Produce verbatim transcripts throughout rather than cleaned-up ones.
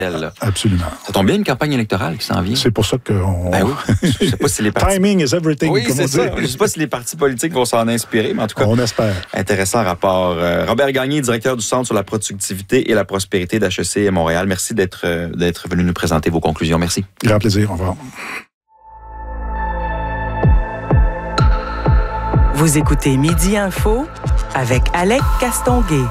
Là. Absolument. Ça tombe bien, une campagne électorale qui s'en vient. C'est pour ça qu'on... Ben oui. Je sais pas si les partis... Timing is everything, oui, comme c'est on ça. dit. Je sais pas si les partis politiques vont s'en inspirer, mais en tout cas... On espère. Intéressant rapport. Euh, Robert Gagné, directeur du Centre sur la productivité et la prospérité d'H E C Montréal. Merci d'être, euh, d'être venu nous présenter vos conclusions. Merci. Grand plaisir. Au revoir. Vous écoutez Midi Info avec Alec Castonguay.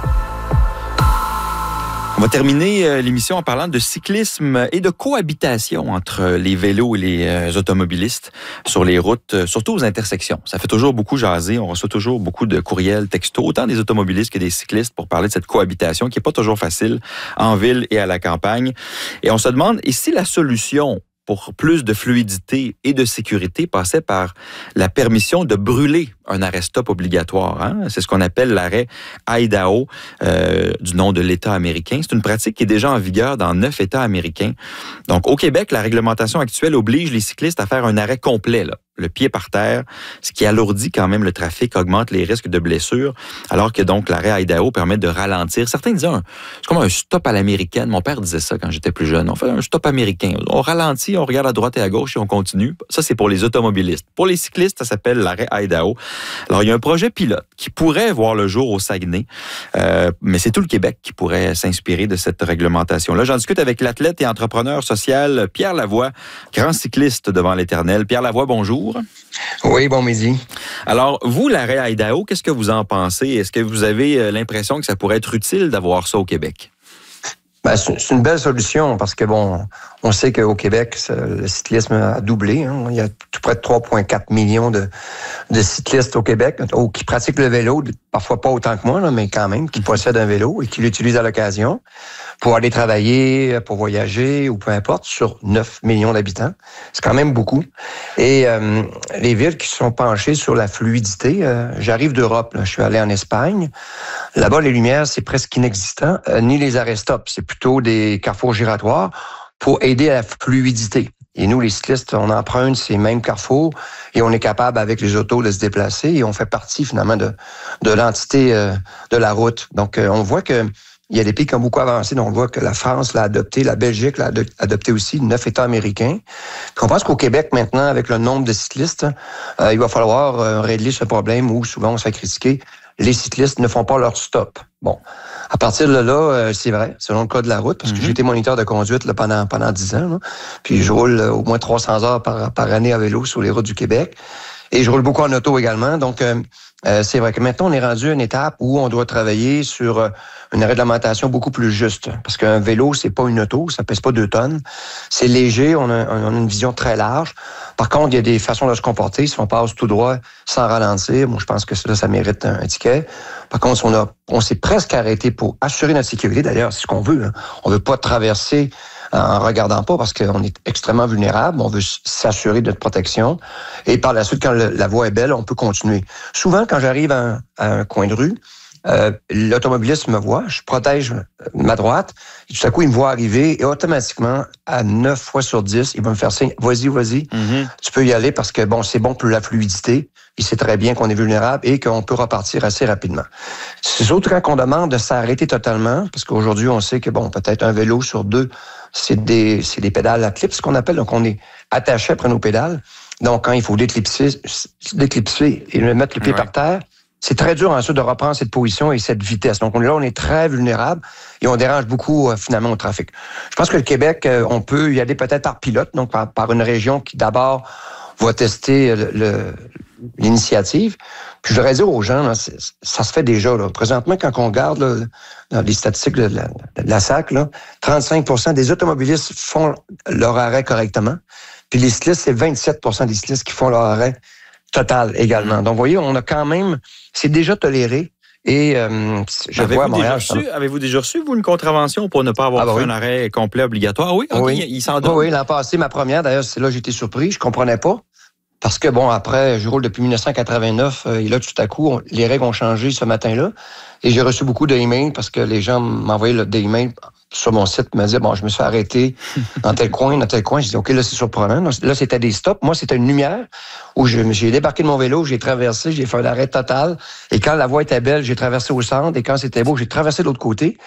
On va terminer l'émission en parlant de cyclisme et de cohabitation entre les vélos et les automobilistes sur les routes, surtout aux intersections. Ça fait toujours beaucoup jaser. On reçoit toujours beaucoup de courriels, textos, autant des automobilistes que des cyclistes pour parler de cette cohabitation qui n'est pas toujours facile en ville et à la campagne. Et on se demande, et si la solution pour plus de fluidité et de sécurité passait par la permission de brûler un arrêt-stop obligatoire. Hein? C'est ce qu'on appelle l'arrêt Idaho, euh, du nom de l'État américain. C'est une pratique qui est déjà en vigueur dans neuf États américains. Donc, au Québec, la réglementation actuelle oblige les cyclistes à faire un arrêt complet, là, le pied par terre, ce qui alourdit quand même le trafic, augmente les risques de blessures, alors que donc l'arrêt Idaho permet de ralentir. Certains disaient, un, c'est comme un stop à l'américaine. Mon père disait ça quand j'étais plus jeune. On fait un stop américain. On ralentit, on regarde à droite et à gauche et on continue. Ça, c'est pour les automobilistes. Pour les cyclistes, ça s'appelle l'arrêt Idaho. Alors, il y a un projet pilote qui pourrait voir le jour au Saguenay, euh, mais c'est tout le Québec qui pourrait s'inspirer de cette réglementation-là. J'en discute avec l'athlète et entrepreneur social Pierre Lavoie, grand cycliste devant l'Éternel. Pierre Lavoie, bonjour. Oui, bon midi. Alors, vous, l'arrêt Idaho, qu'est-ce que vous en pensez? Est-ce que vous avez l'impression que ça pourrait être utile d'avoir ça au Québec? Ben, c'est une belle solution parce que, bon, on sait qu'au Québec, le cyclisme a doublé. Hein. Il y a tout près de trois virgule quatre millions de, de cyclistes au Québec qui pratiquent le vélo, parfois pas autant que moi, là, mais quand même, qui possèdent un vélo et qui l'utilisent à l'occasion pour aller travailler, pour voyager ou peu importe, sur neuf millions d'habitants. C'est quand même beaucoup. Et euh, les villes qui sont penchées sur la fluidité, euh, j'arrive d'Europe, là, je suis allé en Espagne. Là-bas, les lumières, c'est presque inexistant, euh, ni les arrêts-stops. C'est plutôt des carrefours giratoires pour aider à la fluidité. Et nous, les cyclistes, on emprunte ces mêmes carrefours et on est capable, avec les autos, de se déplacer et on fait partie, finalement, de, de l'entité euh, de la route. Donc, euh, on voit que il y a des pays qui ont beaucoup avancé. Donc, on voit que la France l'a adopté, la Belgique l'a adopté aussi, neuf États américains. Puis on pense qu'au Québec, maintenant, avec le nombre de cyclistes, euh, il va falloir euh, régler ce problème où, souvent, on se fait critiquer, les cyclistes ne font pas leur stop. Bon, à partir de là, euh, c'est vrai, selon le code de la route, parce que mm-hmm. j'ai été moniteur de conduite là, pendant pendant dix ans, là, puis je roule euh, au moins trois cents heures par, par année à vélo sur les routes du Québec. Et je roule beaucoup en auto également. Donc, euh, euh, c'est vrai que maintenant, on est rendu à une étape où on doit travailler sur euh, une réglementation beaucoup plus juste. Parce qu'un vélo, c'est pas une auto, ça pèse pas deux tonnes. C'est léger, on a, on a une vision très large. Par contre, il y a des façons de se comporter. Si on passe tout droit sans ralentir, moi, je pense que ça, ça mérite un, un ticket. Par contre, si on a, on s'est presque arrêté pour assurer notre sécurité. D'ailleurs, c'est ce qu'on veut. Hein. On veut pas traverser en regardant pas parce qu'on est extrêmement vulnérable. On veut s'assurer de notre protection. Et par la suite, quand le, la voie est belle, on peut continuer. Souvent, quand j'arrive à un, à un coin de rue, euh, l'automobiliste me voit, je protège ma droite, et tout à coup, il me voit arriver et automatiquement, à neuf fois sur dix, il va me faire signe, vas-y, vas-y, mm-hmm. tu peux y aller parce que, bon, c'est bon pour la fluidité. Il sait très bien qu'on est vulnérable et qu'on peut repartir assez rapidement. C'est surtout quand on demande de s'arrêter totalement, parce qu'aujourd'hui, on sait que, bon, peut-être un vélo sur deux, c'est des, c'est des pédales à clip, ce qu'on appelle. Donc, on est attaché après nos pédales. Donc, quand il faut déclipser, déclipser et mettre le pied ouais. par terre, c'est très dur ensuite de reprendre cette position et cette vitesse. Donc, on est là, on est très vulnérable et on dérange beaucoup, euh, finalement, au trafic. Je pense que le Québec, euh, on peut y aller peut-être par pilote, donc par, par une région qui, d'abord, va tester le, le, l'initiative. Puis, je voudrais dire aux gens, là, ça se fait déjà. Là. Présentement, quand on regarde là, dans les statistiques de la, de la S A C, là, trente-cinq pour cent des automobilistes font leur arrêt correctement. Puis les cyclistes, c'est vingt-sept pour cent des cyclistes qui font leur arrêt total également. Donc, vous voyez, on a quand même... C'est déjà toléré. Et euh, je avez-vous vois à Montréal... Déjà reçu, avez-vous déjà reçu, vous, une contravention pour ne pas avoir ah, bah fait oui. un arrêt complet obligatoire? Oui, okay, oui. il s'en donne. Oui, oui, l'an passé, ma première, d'ailleurs, c'est là que j'ai été surpris. Je comprenais pas. Parce que, bon, après, je roule depuis dix-neuf cent quatre-vingt-neuf, euh, et là, tout à coup, on, les règles ont changé ce matin-là. Et j'ai reçu beaucoup d'emails parce que les gens m'envoyaient des emails sur mon site, me disaient, bon, je me suis arrêté dans tel coin, dans tel coin. Je dis, OK, là, c'est surprenant. Là, c'était des stops. Moi, c'était une lumière où je, j'ai débarqué de mon vélo, j'ai traversé, j'ai fait un arrêt total. Et quand la voie était belle, j'ai traversé au centre. Et quand c'était beau, j'ai traversé de l'autre côté.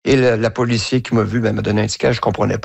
Et le, la policier qui m'a vu ben, m'a donné un ticket, je comprenais pas.